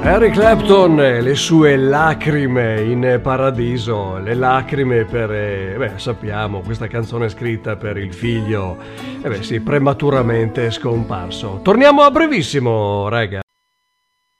Eric Clapton e le sue lacrime in paradiso, le lacrime per, sappiamo, questa canzone scritta per il figlio, sì, prematuramente scomparso. Torniamo a brevissimo, raga.